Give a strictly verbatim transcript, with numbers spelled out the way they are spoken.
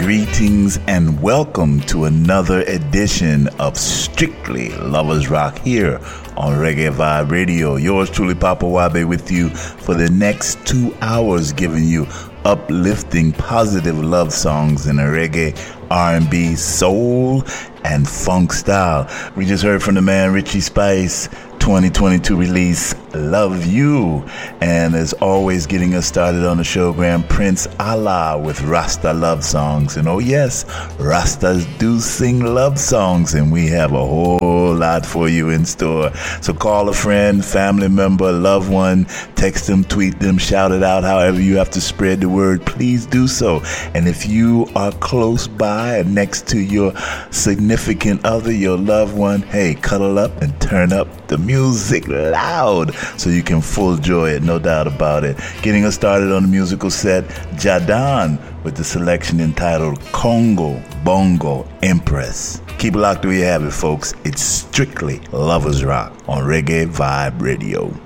Greetings and welcome to another edition of Strictly Lovers Rock here on Reggae Vibe Radio. Yours truly, Papa Wabe, with you for the next two hours, giving you uplifting, positive love songs in a reggae, R and B, soul, and funk style. We just heard from the man Richie Spice, twenty twenty-two release, Love You. And as always, getting us started on the show, Grand Prince Allah with Rasta love songs. And oh yes, Rastas do sing love songs, and we have a whole lot for you in store. So call a friend, family member, loved one, text them, tweet them, shout it out, however you have to spread the word, please do so. And if you are close by and next to your significant other, your loved one, hey, cuddle up and turn up the music loud so you can full enjoy it, no doubt about it. Getting us started on the musical set, Jadan with the selection entitled Congo Bongo Empress. Keep it locked where you have it, folks. It's Strictly Lovers Rock on Reggae Vibe Radio.